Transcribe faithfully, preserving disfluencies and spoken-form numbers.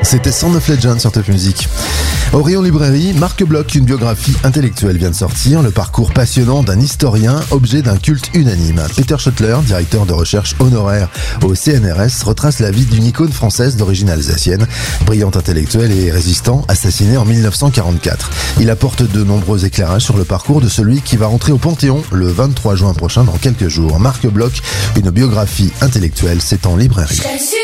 C'était Sound of Legend sur Top Music. Au rayon librairie, Marc Bloch, une biographie intellectuelle vient de sortir, le parcours passionnant d'un historien, objet d'un culte unanime. Peter Schottler, directeur de recherche honoraire au C N R S, retrace la vie d'une icône française d'origine alsacienne, brillant intellectuel et résistant, assassiné en mille neuf cent quarante-quatre. Il apporte de nombreux éclairages sur le parcours de celui qui va rentrer au Panthéon le vingt-trois juin prochain dans quelques jours. Marc Bloch, une biographie intellectuelle, c'est en librairie.